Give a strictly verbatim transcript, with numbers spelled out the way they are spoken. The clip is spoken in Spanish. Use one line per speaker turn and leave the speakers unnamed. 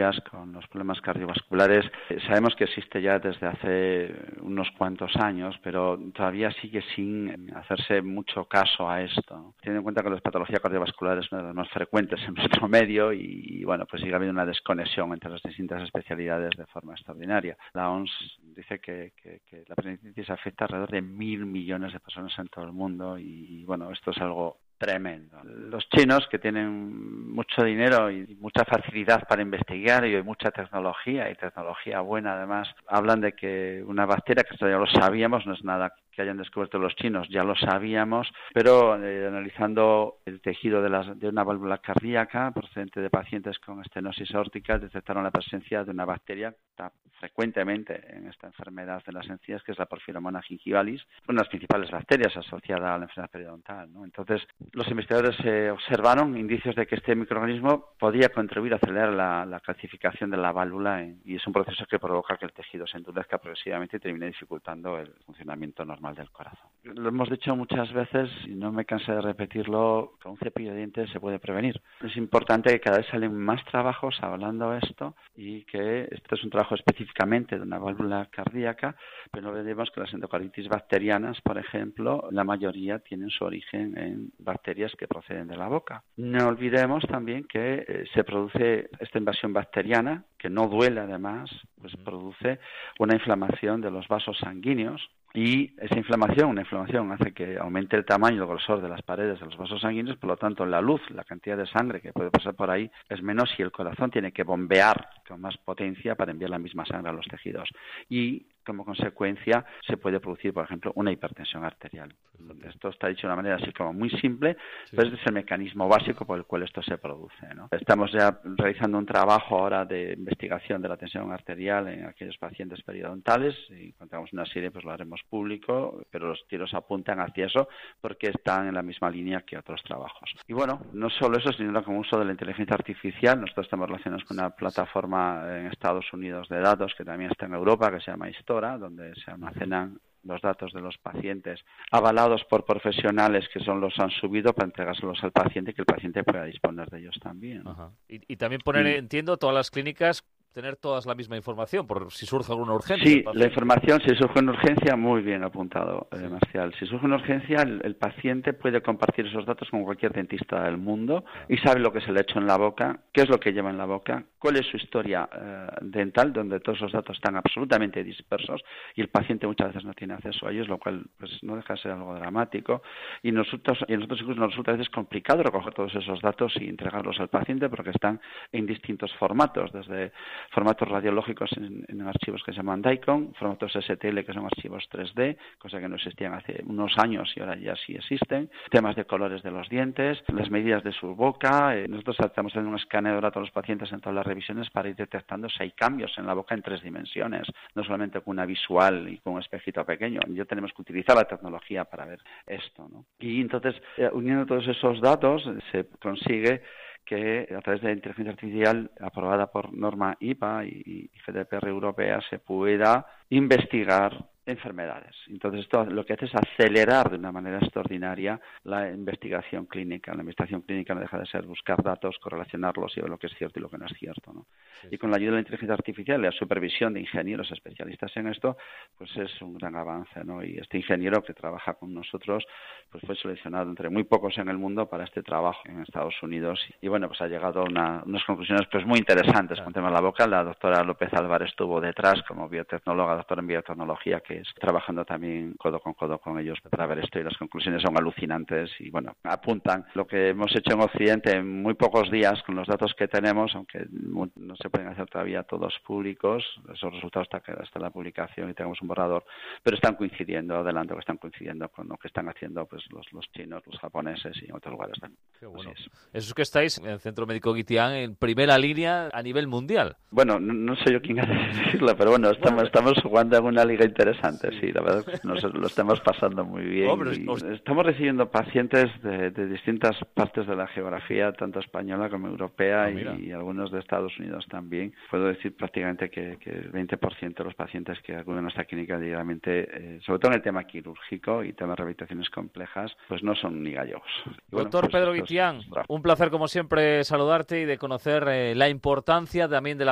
patologías, con los problemas cardiovasculares, eh, sabemos que existe ya desde hace unos cuantos años, pero todavía sigue sin hacerse mucho caso a esto. Teniendo en cuenta que la patología cardiovascular es una de las más frecuentes en nuestro medio y, y bueno, pues sigue habiendo una desconexión entre las distintas especialidades de forma extraordinaria. La O M S dice que, que, que la peritonitis afecta a alrededor de mil millones de personas en todo el mundo y, y bueno, esto es algo tremendo. Los chinos, que tienen mucho dinero y mucha facilidad para investigar y hay mucha tecnología y tecnología buena además, hablan de que una bacteria, que esto ya lo sabíamos, no es nada que hayan descubierto los chinos, ya lo sabíamos, pero eh, analizando el tejido de, las, de una válvula cardíaca procedente de pacientes con estenosis aórtica, detectaron la presencia de una bacteria tan frecuentemente en esta enfermedad de las encías, que es la Porphyromonas gingivalis, una de las principales bacterias asociada a la enfermedad periodontal, ¿no? Entonces, los investigadores eh, observaron indicios de que este microorganismo podía contribuir a acelerar la, la calcificación de la válvula en, y es un proceso que provoca que el tejido se endurezca progresivamente y termine dificultando el funcionamiento normal del corazón. Lo hemos dicho muchas veces y no me cansé de repetirlo, con un cepillo de dientes se puede prevenir. Es importante que cada vez salen más trabajos hablando de esto y que esto es un trabajo específicamente de una válvula cardíaca, pero no olvidemos que las endocarditis bacterianas, por ejemplo, la mayoría tienen su origen en bacterias que proceden de la boca. No olvidemos también que eh, se produce esta invasión bacteriana, que no duele además, pues produce una inflamación de los vasos sanguíneos. Y esa inflamación, una inflamación hace que aumente el tamaño y el grosor de las paredes de los vasos sanguíneos, por lo tanto la luz, la cantidad de sangre que puede pasar por ahí es menos y el corazón tiene que bombear con más potencia para enviar la misma sangre a los tejidos. Y como consecuencia se puede producir, por ejemplo, una hipertensión arterial. Esto está dicho de una manera así como muy simple, sí. Pero es el mecanismo básico por el cual esto se produce, ¿no? Estamos ya realizando un trabajo ahora de investigación de la tensión arterial en aquellos pacientes periodontales y encontramos una serie, pues lo haremos público, pero los tiros apuntan hacia eso porque están en la misma línea que otros trabajos. Y bueno, no solo eso, sino con uso de la inteligencia artificial. Nosotros estamos relacionados con una plataforma en Estados Unidos de datos que también está en Europa, que se llama Histora, donde se almacenan los datos de los pacientes avalados por profesionales que son los han subido para entregárselos al paciente y que el paciente pueda disponer de ellos también.
Ajá. Y, y también poner, y, entiendo, todas las clínicas tener todas la misma información por si surge alguna urgencia.
Sí, la información, si surge una urgencia, muy bien apuntado, eh, Marcial. Si surge una urgencia, el, el paciente puede compartir esos datos con cualquier dentista del mundo y sabe lo que se le ha hecho en la boca, qué es lo que lleva en la boca, cuál es su historia eh, dental, donde todos esos datos están absolutamente dispersos y el paciente muchas veces no tiene acceso a ellos, lo cual pues no deja de ser algo dramático. Y nosotros, y a nosotros incluso nos resulta a veces complicado recoger todos esos datos y entregarlos al paciente porque están en distintos formatos, desde formatos radiológicos en, en archivos que se llaman DICOM, formatos S T L que son archivos tres D, cosa que no existían hace unos años y ahora ya sí existen, temas de colores de los dientes, las medidas de su boca. Eh, nosotros estamos haciendo un escaneo a todos los pacientes en todas las revisiones para ir detectando si hay cambios en la boca en tres dimensiones, no solamente con una visual y con un espejito pequeño. Ya tenemos que utilizar la tecnología para ver esto, ¿no? Y entonces, eh, uniendo todos esos datos, se consigue que a través de la inteligencia artificial aprobada por norma I P A y G D P R europea se pueda investigar enfermedades. Entonces esto lo que hace es acelerar de una manera extraordinaria la investigación clínica. La investigación clínica no deja de ser buscar datos, correlacionarlos y ver lo que es cierto y lo que no es cierto, ¿no? Sí, sí. Y con la ayuda de la inteligencia artificial y la supervisión de ingenieros especialistas en esto, pues es un gran avance, ¿no? Y este ingeniero que trabaja con nosotros pues fue seleccionado entre muy pocos en el mundo para este trabajo en Estados Unidos y bueno, pues ha llegado a una, unas conclusiones pues muy interesantes con tema de la boca. La doctora López Álvarez estuvo detrás como biotecnóloga, doctora en biotecnología, que es trabajando también codo con codo con ellos para ver esto y las conclusiones son alucinantes y bueno, apuntan lo que hemos hecho en Occidente en muy pocos días con los datos que tenemos, aunque no se pueden hacer todavía todos públicos, esos resultados hasta que hasta la publicación y tengamos un borrador, pero están coincidiendo, adelanto que están coincidiendo con lo que están haciendo pues los, los chinos, los japoneses y en otros lugares también.
Qué bueno. Es. Eso es que estáis en el Centro Médico Guitián en primera línea a nivel mundial.
Bueno, no, no soy yo quien ha de decirlo, pero bueno, estamos, bueno, estamos jugando en una liga interesante. Sí, la verdad es que nos lo estamos pasando muy bien. Hombre, y os... Estamos recibiendo pacientes de, de distintas partes de la geografía, tanto española como europea, ah, y, y algunos de Estados Unidos también. Puedo decir prácticamente que, que el veinte por ciento de los pacientes que acuden a nuestra clínica diariamente, eh, sobre todo en el tema quirúrgico y temas de rehabilitaciones complejas, pues no son ni gallegos. Y
Doctor
bueno, pues
Pedro Guitián, es un placer como siempre saludarte y de conocer eh, la importancia también de la